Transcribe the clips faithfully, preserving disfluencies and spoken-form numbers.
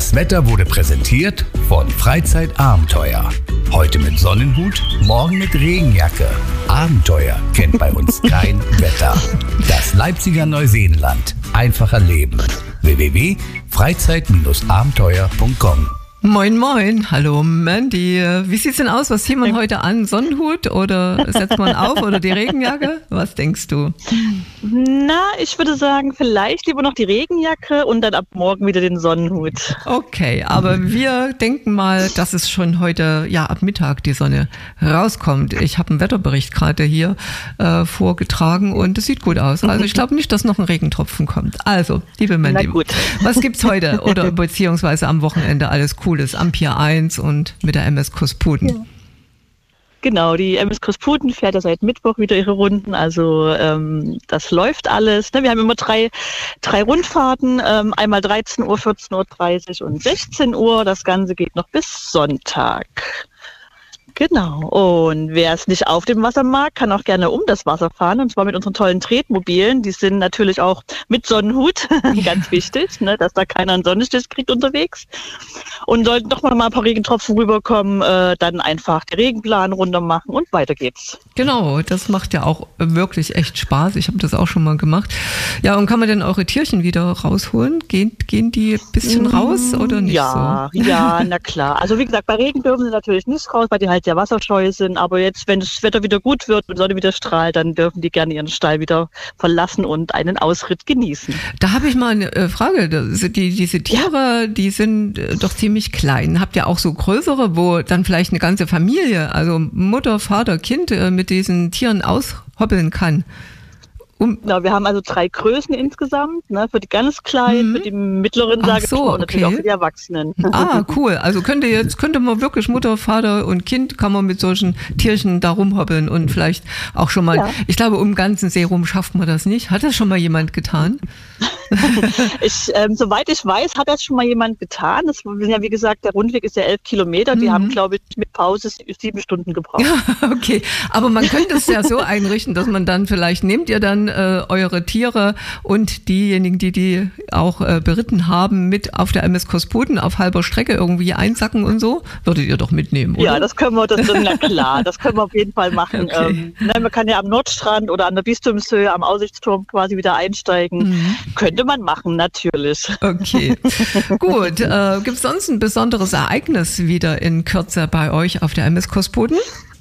Das Wetter wurde präsentiert von Freizeitabenteuer. Heute mit Sonnenhut, morgen mit Regenjacke. Abenteuer kennt bei uns kein Wetter. Das Leipziger Neuseenland. Einfacher Leben. w w w punkt freizeit abenteuer punkt com. Moin moin, hallo Mandy. Wie sieht's denn aus? Was zieht man heute an? Sonnenhut oder setzt man auf oder die Regenjacke? Was denkst du? Na, ich würde sagen, vielleicht lieber noch die Regenjacke und dann ab morgen wieder den Sonnenhut. Okay, aber wir denken mal, dass es schon heute, ja, ab Mittag die Sonne rauskommt. Ich habe einen Wetterbericht gerade hier äh, vorgetragen und es sieht gut aus. Also ich glaube nicht, dass noch ein Regentropfen kommt. Also, liebe Mandy, was gibt's heute oder beziehungsweise am Wochenende alles Cooles am Pier eins und mit der M S Kosputen? Ja. Genau, die M S Kosputen fährt ja seit Mittwoch wieder ihre Runden, also ähm, das läuft alles. Ne? Wir haben immer drei, drei Rundfahrten, ähm, einmal dreizehn Uhr, vierzehn Uhr dreißig und sechzehn Uhr. Das Ganze geht noch bis Sonntag. Genau, und wer es nicht auf dem Wasser mag, kann auch gerne um das Wasser fahren, und zwar mit unseren tollen Tretmobilen. Die sind natürlich auch mit Sonnenhut, ganz wichtig, ne, dass da keiner einen Sonnenstich kriegt unterwegs. Und sollten doch mal ein paar Regentropfen rüberkommen, äh, dann einfach den Regenplan runter machen und weiter geht's. Genau, das macht ja auch wirklich echt Spaß. Ich habe das auch schon mal gemacht. Ja, und kann man denn eure Tierchen wieder rausholen? Gehen, gehen die ein bisschen raus oder nicht ja, so? Ja, na klar. Also wie gesagt, bei Regen dürfen sie natürlich nicht raus, weil die halt sehr wasserscheu sind. Aber jetzt, wenn das Wetter wieder gut wird und die Sonne wieder strahlt, dann dürfen die gerne ihren Stall wieder verlassen und einen Ausritt genießen. Da habe ich mal eine Frage. Die, diese Tiere, ja. die sind doch ziemlich klein. Habt ihr auch so größere, wo dann vielleicht eine ganze Familie, also Mutter, Vater, Kind mit diesen Tieren aushoppeln kann? Um genau, wir haben also drei Größen insgesamt, ne, für die ganz Kleinen, mhm. für die Mittleren, sage so, ich mal, und okay. natürlich auch für die Erwachsenen. Ah, cool. Also könnte jetzt, könnte man wirklich Mutter, Vater und Kind, kann man mit solchen Tierchen da rumhoppeln und vielleicht auch schon mal, ja. ich glaube, um den ganzen See rum schafft man das nicht. Hat das schon mal jemand getan? ich, ähm, soweit ich weiß, hat das schon mal jemand getan. Das sind ja, wie gesagt, der Rundweg ist ja elf Kilometer. Die mhm. haben, glaube ich, mit Pause sieben Stunden gebraucht. Ja, okay, aber man könnte es ja so einrichten, dass man dann vielleicht, nehmt ihr dann äh, eure Tiere und diejenigen, die die auch äh, beritten haben, mit auf der M S Kosputen auf halber Strecke irgendwie einsacken und so? Würdet ihr doch mitnehmen, oder? Ja, das können wir, das, na klar, das können wir auf jeden Fall machen. Okay. Ähm, nein, man kann ja am Nordstrand oder an der Bistumshöhe, am Aussichtsturm quasi wieder einsteigen. Mhm. Könnte man machen, natürlich. Okay, gut. Äh, gibt es sonst ein besonderes Ereignis wieder in Kürze bei euch auf der M S Kosputen?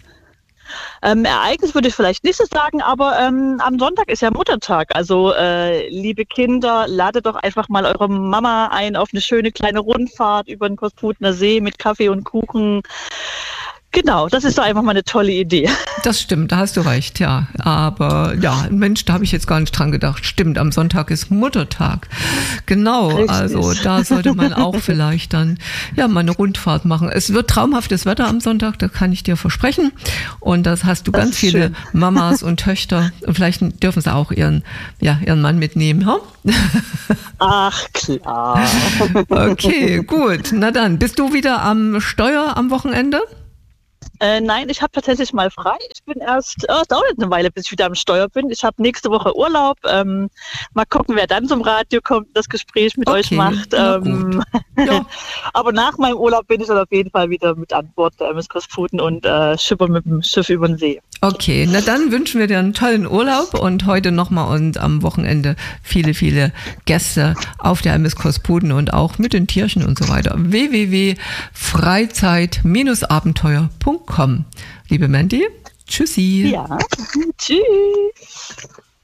Ähm, Ereignis würde ich vielleicht nicht so sagen, aber ähm, am Sonntag ist ja Muttertag. Also äh, liebe Kinder, ladet doch einfach mal eure Mama ein auf eine schöne kleine Rundfahrt über den Kosputener See mit Kaffee und Kuchen. Genau, das ist doch einfach mal eine tolle Idee. Das stimmt, da hast du recht, ja. Aber ja, Mensch, da habe ich jetzt gar nicht dran gedacht. Stimmt, am Sonntag ist Muttertag. Genau, richtig. Also da sollte man auch vielleicht dann ja mal eine Rundfahrt machen. Es wird traumhaftes Wetter am Sonntag, das kann ich dir versprechen. Und das hast du das ganz viele schön. Mamas und Töchter. Und vielleicht dürfen sie auch ihren, ja, ihren Mann mitnehmen. Ja? Ach, klar. Okay, gut. Na dann, bist du wieder am Steuer am Wochenende? Äh, nein, ich habe tatsächlich mal frei. Ich bin erst, oh, es dauert eine Weile, bis ich wieder am Steuer bin. Ich habe nächste Woche Urlaub. Ähm, mal gucken, wer dann zum Radio kommt, das Gespräch mit okay, euch macht. Ähm, ja. Aber nach meinem Urlaub bin ich dann auf jeden Fall wieder mit an Bord der M S Kosputen und äh, schipper mit dem Schiff über den See. Okay, na dann wünschen wir dir einen tollen Urlaub und heute nochmal und am Wochenende viele, viele Gäste auf der M S Kosputen und auch mit den Tierchen und so weiter. w w w punkt freizeit abenteuer punkt com. Liebe Mandy, tschüssi. Ja, tschüss.